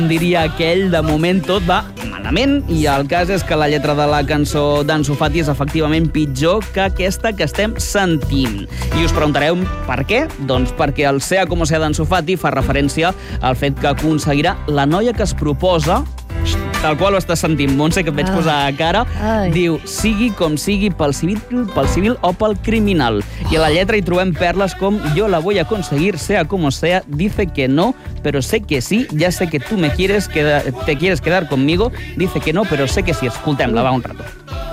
Diria aquell, de moment tot va malament, i el cas és que la lletra de la cançó d'Ansu Fati és efectivament pitjor que aquesta que estem sentint. I us preguntareu per què? Doncs perquè el Sea como sea d'Ansu Fati fa referència al fet que aconseguirà la noia que es proposa, tal qual ho estàs sentint, Montse, que et veig posar a cara. Diu, sigui com sigui, pel civil o pel criminal. I a la lletra hi trobem perles com yo la voy a conseguir, sea como sea, dice que no, pero sé que sí, ya sé que tú te quieres quedar conmigo, dice que no, pero sé que sí. Escoltem-la, va, un rato.